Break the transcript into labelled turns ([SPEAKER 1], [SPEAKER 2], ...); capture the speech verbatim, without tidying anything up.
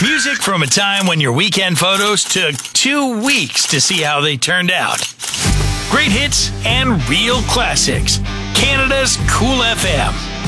[SPEAKER 1] Music from a time when your weekend photos took two weeks to see how they turned out. Great hits and real classics. Canada's Cool F M.